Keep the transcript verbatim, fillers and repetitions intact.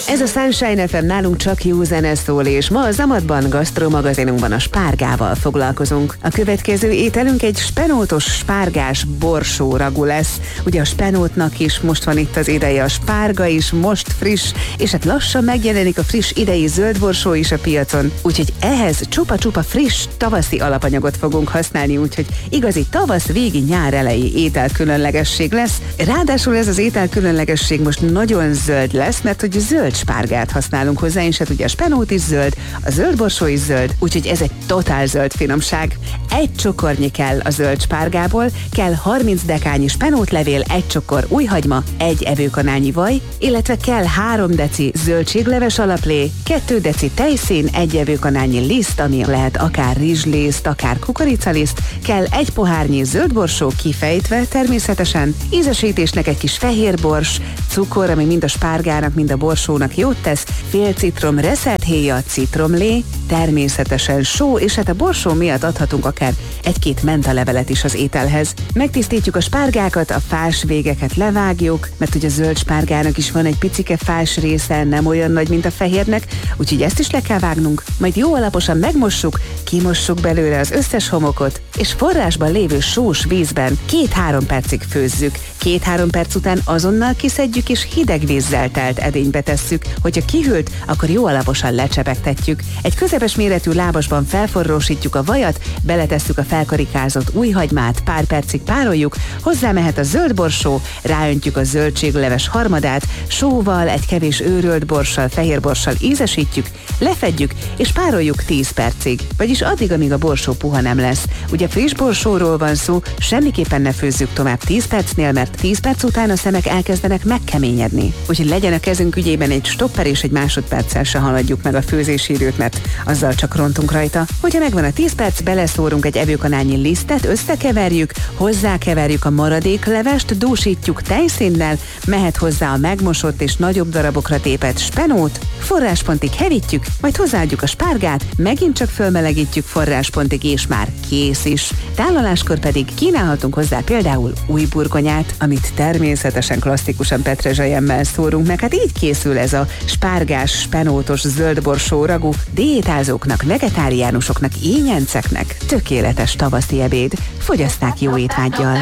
Ez a Sunshine ef em, nálunk csak jó zene szól, és ma a Zamatban, gasztromagazinunkban a spárgával foglalkozunk. A következő ételünk egy spenótos spárgás borsó ragu lesz. Ugye a spenótnak is most van itt az ideje, a spárga is most friss, és hát lassan megjelenik a friss idei zöld borsó is a piacon. Úgyhogy ehhez csupa-csupa friss tavaszi alapanyagot fogunk használni, úgyhogy igazi tavasz végi nyár elejé ételkülönlegesség lesz. Ráadásul ez az ételkülönlegesség most nagyon zöld lesz, mert hogy zöld spárgát használunk hozzá, és hát ugye a spenót is zöld, a zöld borsó is zöld, úgyhogy ez egy totál zöld finomság. Egy csokornyi kell a zöld spárgából, kell harminc dekányi spenótlevél, egy csokor újhagyma, egy evőkanálnyi vaj, illetve kell három deci zöldségleves alaplé, kettő deci tejszín, egy evőkanálnyi liszt, ami lehet akár rizsliszt, akár kukoricaliszt, kell egy pohárnyi zöld borsó kifejtve természetesen, ízesítésnek egy kis fehér bors, cukor, ami mind a spárgának, mind a borsónak jót tesz, fél citrom reszelt héja, citromlé, természetesen só, és hát a borsó miatt adhatunk akár egy-két mentalevelet is az ételhez. Megtisztítjuk a spárgákat, a fás végeket levágjuk, mert ugye a zöld spárgának is van egy picike fás része, nem olyan nagy, mint a fehérnek, úgyhogy ezt is le kell vágnunk, majd jó alaposan megmossuk, kimossuk belőle az összes homokot, és forrásban lévő sós vízben két-három percig főzzük. Két-három perc után azonnal kiszedjük, és hideg vízzel telt edénybe tesszük. Hogyha kihűlt, akkor jó alaposan lecsepegtetjük. Egy közepes méretű lábasban felforrósítjuk a vajat, beletesszük a felkarikázott újhagymát, pár percig pároljuk, hozzá mehet a zöld borsó, ráöntjük a zöldségleves harmadát, sóval, egy kevés őrölt borssal, fehér borssal ízesítjük, lefedjük, és pároljuk tíz percig. Vagyis addig, amíg a borsó puha nem lesz. Ugye friss borsóról van szó, semmiképpen ne főzzük tovább tíz percnél, mert tíz perc után a szemek elkezdenek megkeményedni. Úgyhogy legyen a kezünk ügyében egy stopper, és egy másodperccel se haladjuk meg a főzési időt, mert azzal csak rontunk rajta. Hogyha megvan a tíz perc, beleszórunk egy evőkanálnyi lisztet, összekeverjük, hozzákeverjük a maradék levest, dúsítjuk tejszínnel, mehet hozzá a megmosott és nagyobb darabokra tépett spenót, forráspontig hevítjük, majd hozzáadjuk a spárgát, megint csak fölmelegítjük forráspontig, és már kész is. Tálaláskor pedig kínálhatunk hozzá például új burgonyát, amit természetesen klasszikusan petrezselyemmel szórunk meg. Hát így készül ez a spárgás, spenótos zöldborsó ragu, diétázóknak, vegetáriánusoknak, ínyenceknek tökéletes tavaszi ebéd. Fogyaszták jó étvággyal!